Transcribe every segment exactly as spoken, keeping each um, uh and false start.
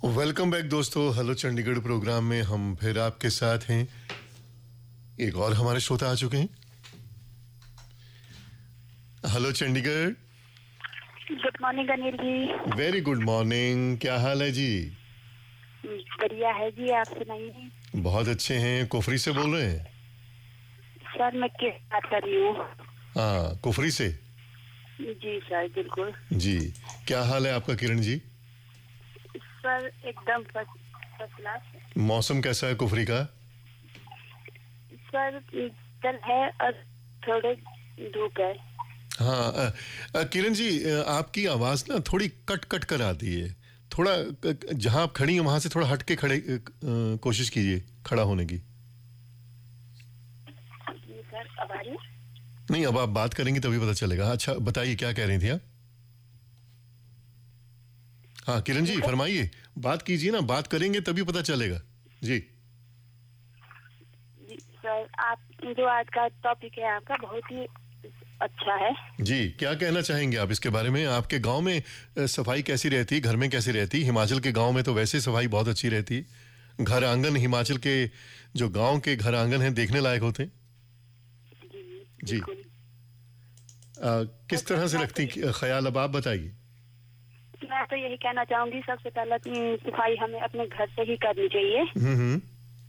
Welcome back दोस्तों, hello Chandigarh programme में हम फिर आपके साथ हैं। एक और हमारे श्रोता आ चुके हैं। Hello Chandigarh. Good morning Anil ji. Very good morning, क्या हाल है जी? बढ़िया है जी, आप सुनाइए। बहुत अच्छे हैं। कुफरी से बोल रहे हैं? सर मैं किस बात कर रही हूँ? हाँ, कुफरी से। जी सर, बिल्कुल जी, क्या हाल है आपका किरण जी? सर एकदम फर्स्ट क्लास। मौसम कैसा है कुफरी का? सर कल है और थोड़े धूप है। हाँ, अ, अ, किरण जी, अ, आपकी आवाज ना थोड़ी कट कट कर आती है। थोड़ा क- जहां आप खड़ी हैं वहां से थोड़ा हट के खड़े अ, अ, कोशिश कीजिए खड़ा होने की। जी सर, अब आ रही है? नहीं, अब आप बात करेंगे तभी पता चलेगा। अच्छा बताइए, क्या कह रही थी आप? हाँ किरण जी, फरमाइए, बात कीजिए ना, बात करेंगे तभी पता चलेगा जी। जी सर, आप जो आज का टॉपिक है आपका बहुत ही अच्छा है। जी, क्या कहना चाहेंगे आप इसके बारे में? आपके गांव में अ, सफाई कैसी रहती, घर में कैसी रहती? हिमाचल के गांव में तो वैसे सफाई बहुत अच्छी रहती। घर आंगन हिमाचल के जो गांव के घर आंगन हैं देखने लायक होते। जी जी, बिल्कुल। अ, तो किस तरह सर से मैं रखती तो, ख्याल, अब आप बताइए। मैं तो यही कहना चाहूंगी, सबसे पहले अम, सफाई हमें अपने घर से ही करनी चाहिए। हम्म हम्म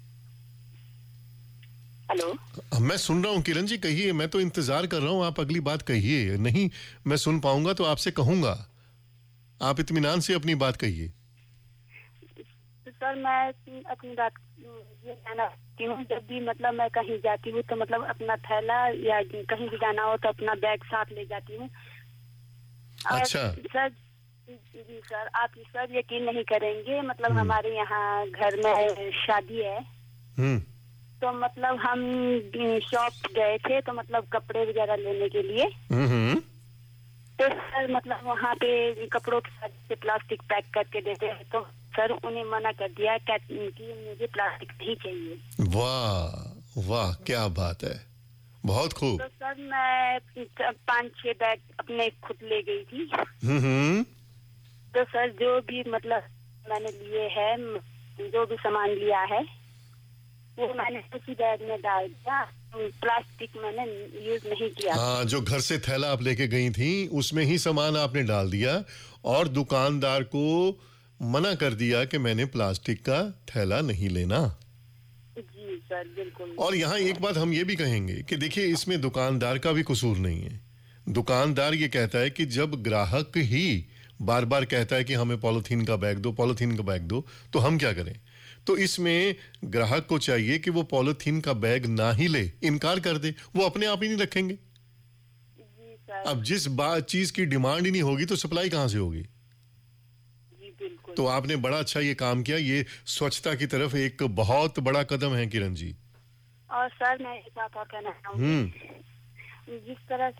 हेलो। मैं सुन रहा हूँ किरण जी, कहिए, मैं तो इंतजार कर रहा हूँ, आप अगली बात कहिए। नहीं मैं सुन पाऊंगा तो आपसे कहूंगा, आप इत्मीनान से अपनी बात कहिए। तो सर मैं अपनी बात ये कहना चाहती हूँ, जब भी मतलब मैं कहीं जाती हूँ तो मतलब अपना थैला या कहीं भी जाना हो तो अपना बैग साथ ले जाती हूँ। और अच्छा। सर जी सर, आप सर यकीन नहीं करेंगे, मतलब हम्म हमारे यहाँ घर में शादी है। हम्म तो मतलब हम शॉप गए थे तो मतलब कपड़े वगैरह लेने के लिए। हम्म तो सर मतलब वहाँ पे कपड़ों के साथ से प्लास्टिक पैक करके देते हैं, तो सर उन्हें मना कर दिया कि मुझे प्लास्टिक नहीं चाहिए। वाह वाह, क्या बात है, बहुत खूब। तो सर मैं पाँच छह बैग अपने खुद ले गई थी। हम्म तो सर जो भी मतलब मैंने लिए है, जो भी सामान लिया है वो मैंने उसी बैग में डाल दिया। प्लास्टिक मैंने यूज नहीं किया। हाँ, जो घर से थैला आप लेके गई थी उसमें ही सामान आपने डाल दिया और दुकानदार को मना कर दिया कि मैंने प्लास्टिक का थैला नहीं लेना। जी सर बिल्कुल। और यहाँ एक बात हम ये भी कहेंगे कि देखिए, इसमें दुकानदार का भी कसूर नहीं है। दुकानदार ये कहता है कि जब ग्राहक ही बार बार कहता है कि हमें पॉलिथीन का बैग दो, पॉलिथीन का बैग दो, तो हम क्या करें? तो इसमें ग्राहक को चाहिए कि वो पॉलिथीन का बैग ना ही ले, इनकार कर दे, वो अपने आप ही नहीं रखेंगे। जी सर। अब जिस बात चीज की डिमांड ही नहीं होगी तो सप्लाई कहां से होगी? जी बिल्कुल। तो आपने बड़ा अच्छा ये काम किया, ये स्वच्छता की तरफ एक बहुत बड़ा कदम है किरण जी। और सर मैं एक बात और कहना हम्म चाहूंगी, जिस तरह